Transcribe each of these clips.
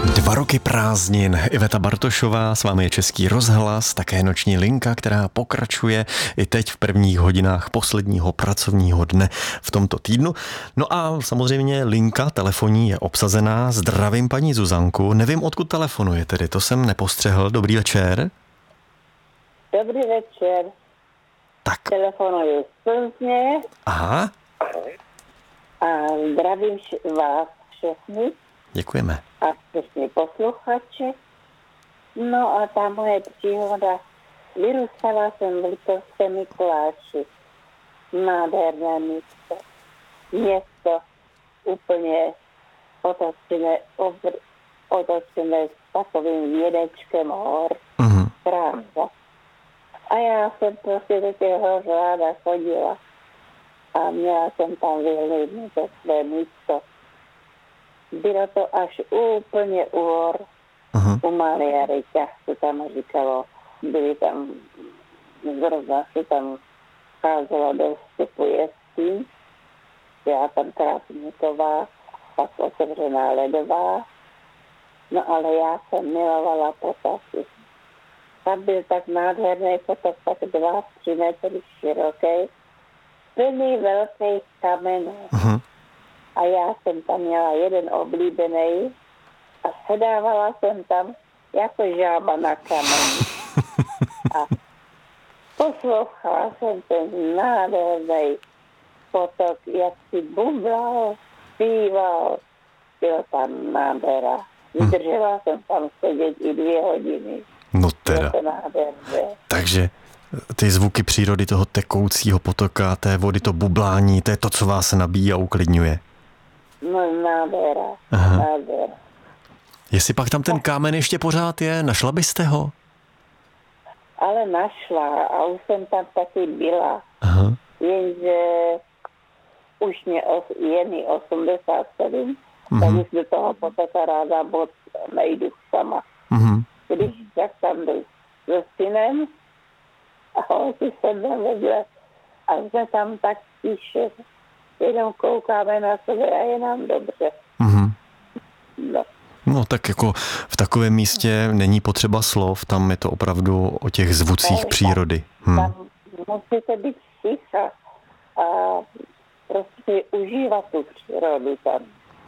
2 roky prázdnin. Iveta Bartošová, s vámi je Český rozhlas, také noční linka, která pokračuje i teď v prvních hodinách posledního pracovního dne v tomto týdnu. No a samozřejmě linka telefonní je obsazená. Zdravím paní Zuzanku. Nevím, odkud telefonuje tedy, to jsem nepostřehl. Dobrý večer. Dobrý večer. Tak. Telefonuji z Plzně. Aha. A zdravím vás všechny. Děkujeme. A všechny posluchače. No a ta moje příhoda. Vyrůstala jsem v Liptovském Mikuláši. Nádherné místo. Město úplně otočené s takovým vědečkem hor. Krása. A já jsem prostě do těch hor ráda chodila. A měla jsem tam vyhlédnout to své místo. Bylo to až úplně u hor, u Maria Ryťa, se tam říkalo. Byli tam, zrovna se tam cházelo do vstupu jeskyň. Byla tam Krásníková, pak otevřená ledová. No ale já jsem milovala potoky. Tam byl tak nádherný potok, tak 2-3 metry široký, plný velkých kamenů. A já jsem tam měla jeden oblíbený a sedávala jsem tam jako žába na kameni. A poslouchala jsem ten nádherný potok, jak si bublal, zpíval. Bylo tam nádhera. Vydržela jsem tam sedět i 2 hodiny. No teda. Bylo to nádherné. Takže ty zvuky přírody, toho tekoucího potoka, té vody, to bublání, to je to, co vás nabíjí a uklidňuje. No nádhera, nádhera. Jestli pak tam ten kámen ještě pořád je, našla byste ho? Ale našla a už jsem tam taky byla. Jenže už mě je mi 87, tak už do toho potoka ráda moc nejdu sama. Když tak tam jdu se synem a on si sedne vedle a jsme tam tak tiše, jenom koukáme na sebe a je nám dobře. No. No tak jako v takovém místě není potřeba slov, tam je to opravdu o těch zvucích přírody. Tam musíte být ticha a prostě užívat tu přírodu tam.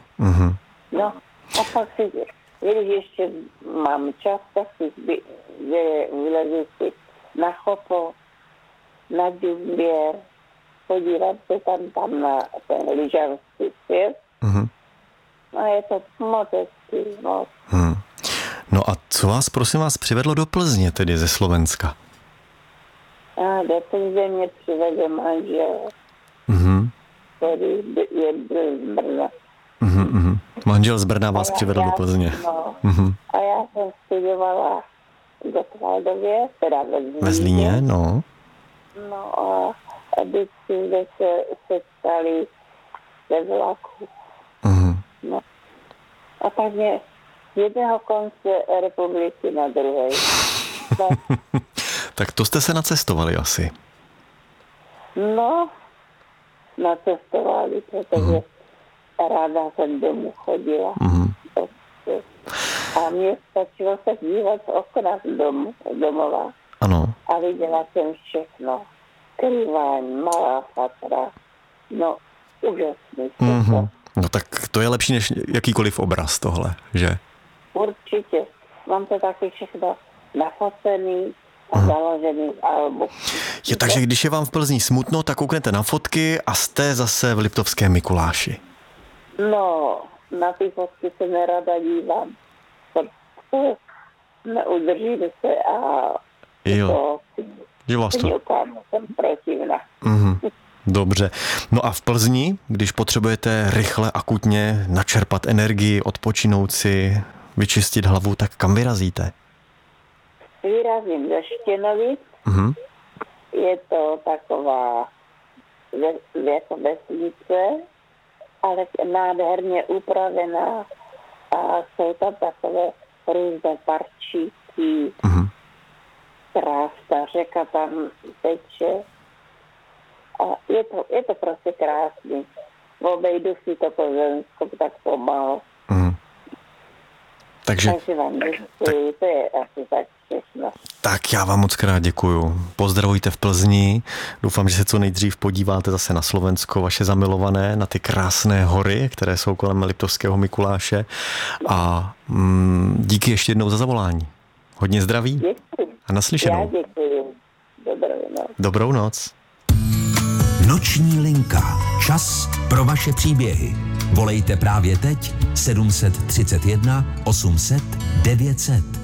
No a pak si, když ještě mám čas, tak si vylezu si na Chopo, na Duběr, podívat se tam na ten lyžařský svět. A je to moc hezký, moc. No a co vás, prosím vás, přivedlo do Plzně, tedy ze Slovenska? A do Plzně mě přivedl manžel, který byl z Brna. Manžel z Brna vás přivedl do Plzně. No, a já jsem studovala v Gotwaldově, teda ve Zlíně, no. No a vždycky jsme se setkali ve vlaku. No. A tak mě z jednoho konce republiky na druhé. No. Tak to jste se nacestovali asi. No, nacestovali, protože ráda jsem domů chodila. A mně stačilo se dívat z okna z domova. Ano. A viděla jsem všechno. Krývání, malá fatra. No, úžasný. No tak to je lepší než jakýkoliv obraz tohle, že? Určitě. Mám to taky všechno nafocený a založený v albu. Je takže když je vám v Plzni smutno, tak kouknete na fotky a jste zase v Liptovském Mikuláši. No, na ty fotky se nerada dívám. Neudržím se a jo. Že vás to... jsem protivná. Dobře. No a v Plzni, když potřebujete rychle, akutně načerpat energii, odpočinout si, vyčistit hlavu, tak kam vyrazíte? Vyrazím do Štěnovic. Je to taková jako vesnice, ale nádherně upravená a jsou tam takové různé parčíky. Krásná řeka tam teče. A je to prostě krásný. Obejdu si to Plzeňsko tak pomalu. Takže vám děkuji, to je asi tak všechno. Tak já vám moc krát děkuju. Pozdravujte v Plzni. Doufám, že se co nejdřív podíváte zase na Slovensko, vaše zamilované, na ty krásné hory, které jsou kolem Liptovského Mikuláše. A díky ještě jednou za zavolání. Hodně zdraví. Děkuji. A naslyšenou. Já děkuji. Dobrou noc. Dobrou noc. Noční linka. Čas pro vaše příběhy. Volejte právě teď 731 800 900.